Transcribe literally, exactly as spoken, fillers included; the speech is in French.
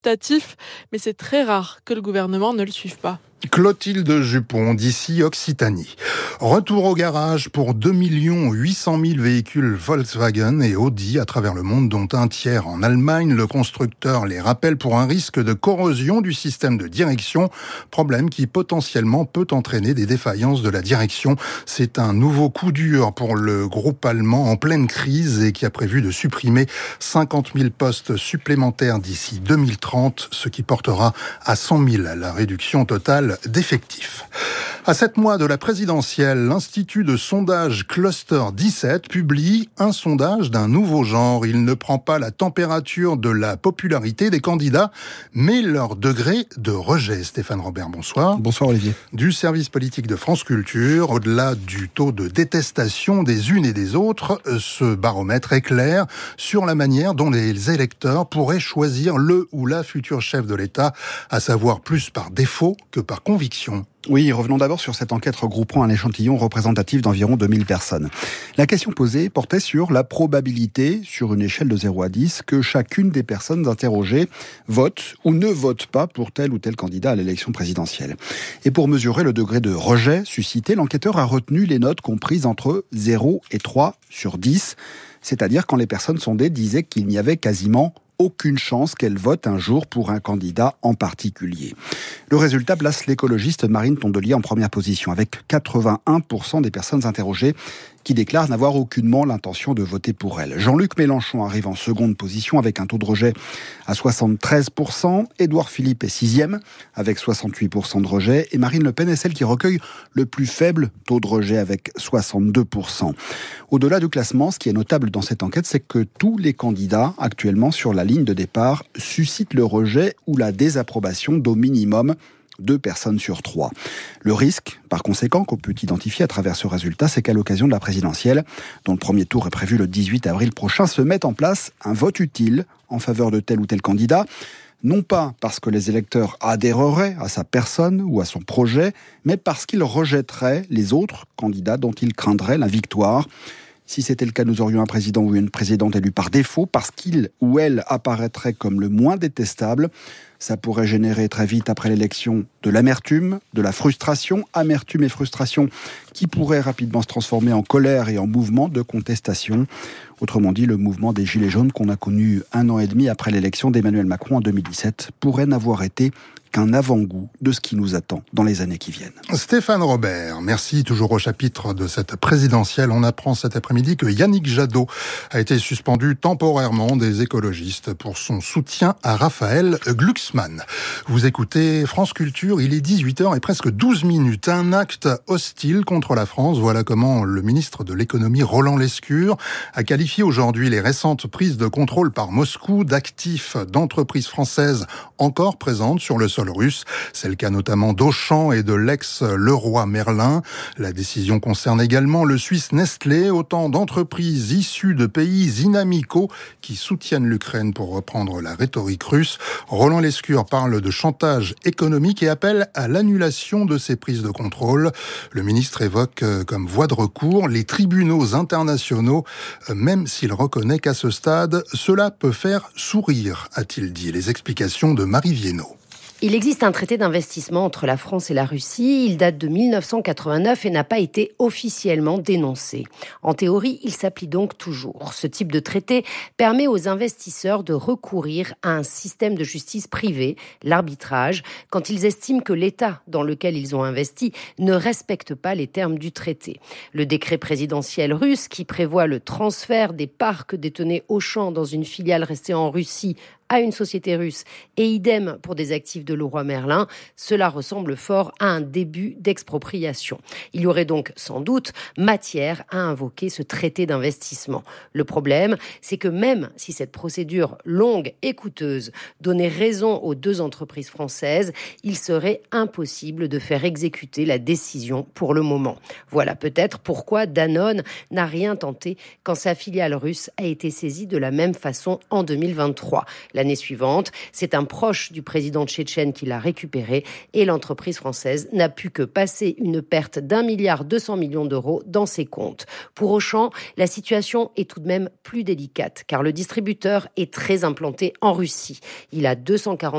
incitatif, mais c'est très rare que le gouvernement ne le suive pas. Clotilde Jupon, d'ici Occitanie. Retour au garage pour deux millions huit cent mille véhicules Volkswagen et Audi à travers le monde, dont un tiers en Allemagne. Le constructeur les rappelle pour un risque de corrosion du système de direction, problème qui potentiellement peut entraîner des défaillances de la direction. C'est un nouveau coup dur pour le groupe allemand en pleine crise et qui a prévu de supprimer cinquante mille postes supplémentaires d'ici deux mille trente, ce qui portera à cent mille la réduction totale d'effectifs. À sept mois de la présidentielle, l'Institut de sondage Cluster dix-sept publie un sondage d'un nouveau genre. Il ne prend pas la température de la popularité des candidats, mais leur degré de rejet. Stéphane Robert, bonsoir. Bonsoir Olivier. Du service politique de France Culture, au-delà du taux de détestation des unes et des autres, ce baromètre est clair sur la manière dont les électeurs pourraient choisir le ou la future chef de l'État, à savoir plus par défaut que par conviction. Oui, revenons d'abord sur cette enquête regroupant un échantillon représentatif d'environ deux mille personnes. La question posée portait sur la probabilité, sur une échelle de zéro à dix, que chacune des personnes interrogées vote ou ne vote pas pour tel ou tel candidat à l'élection présidentielle. Et pour mesurer le degré de rejet suscité, l'enquêteur a retenu les notes comprises entre zéro et trois sur dix, c'est-à-dire quand les personnes sondées disaient qu'il n'y avait quasiment aucune chance qu'elle vote un jour pour un candidat en particulier. Le résultat place l'écologiste Marine Tondelier en première position, avec quatre-vingt-un pour cent des personnes interrogées qui déclarent n'avoir aucunement l'intention de voter pour elle. Jean-Luc Mélenchon arrive en seconde position avec un taux de rejet à soixante-treize pour cent. Édouard Philippe est sixième avec soixante-huit pour cent de rejet. Et Marine Le Pen est celle qui recueille le plus faible taux de rejet avec soixante-deux pour cent. Au-delà du classement, ce qui est notable dans cette enquête, c'est que tous les candidats actuellement sur la ligne de départ suscitent le rejet ou la désapprobation d'au minimum deux personnes sur trois. Le risque, par conséquent, qu'on peut identifier à travers ce résultat, c'est qu'à l'occasion de la présidentielle, dont le premier tour est prévu le dix-huit avril prochain, se mette en place un vote utile en faveur de tel ou tel candidat, non pas parce que les électeurs adhéreraient à sa personne ou à son projet, mais parce qu'ils rejetteraient les autres candidats dont ils craindraient la victoire. Si c'était le cas, nous aurions un président ou une présidente élue par défaut, parce qu'il ou elle apparaîtrait comme le moins détestable. Ça pourrait générer très vite, après l'élection, de l'amertume, de la frustration, amertume et frustration qui pourraient rapidement se transformer en colère et en mouvement de contestation. Autrement dit, le mouvement des Gilets jaunes qu'on a connu un an et demi après l'élection d'Emmanuel Macron en deux mille dix-sept pourrait n'avoir été qu'un avant-goût de ce qui nous attend dans les années qui viennent. Stéphane Robert, merci. Toujours au chapitre de cette présidentielle, on apprend cet après-midi que Yannick Jadot a été suspendu temporairement des écologistes pour son soutien à Raphaël Glucksmann. Vous écoutez France Culture, il est dix-huit heures et presque douze minutes. Un acte hostile contre la France, voilà comment le ministre de l'économie Roland Lescure a qualifié aujourd'hui les récentes prises de contrôle par Moscou d'actifs d'entreprises françaises encore présentes sur le sol russe. C'est le cas notamment d'Auchan et de l'ex-Leroy Merlin. La décision concerne également le Suisse Nestlé, autant d'entreprises issues de pays inamicaux qui soutiennent l'Ukraine, pour reprendre la rhétorique russe. Roland Lescure parle de chantage économique et appelle à l'annulation de ces prises de contrôle. Le ministre évoque comme voie de recours les tribunaux internationaux, même s'il reconnaît qu'à ce stade, cela peut faire sourire, a-t-il dit. Les explications de Marie Viennot. Il existe un traité d'investissement entre la France et la Russie. Il date de mille neuf cent quatre-vingt-neuf et n'a pas été officiellement dénoncé. En théorie, il s'applique donc toujours. Ce type de traité permet aux investisseurs de recourir à un système de justice privée, l'arbitrage, quand ils estiment que l'État dans lequel ils ont investi ne respecte pas les termes du traité. Le décret présidentiel russe qui prévoit le transfert des parts que détenait Auchan dans une filiale restée en Russie à une société russe, et idem pour des actifs de Leroy Merlin, cela ressemble fort à un début d'expropriation. Il y aurait donc sans doute matière à invoquer ce traité d'investissement. Le problème, c'est que même si cette procédure longue et coûteuse donnait raison aux deux entreprises françaises, il serait impossible de faire exécuter la décision pour le moment. Voilà peut-être pourquoi Danone n'a rien tenté quand sa filiale russe a été saisie de la même façon en deux mille vingt-trois. La l'année suivante. C'est un proche du président tchétchène qui l'a récupéré et l'entreprise française n'a pu que passer une perte d'un milliard deux cents millions d'euros dans ses comptes. Pour Auchan, la situation est tout de même plus délicate car le distributeur est très implanté en Russie. Il a deux cent quarante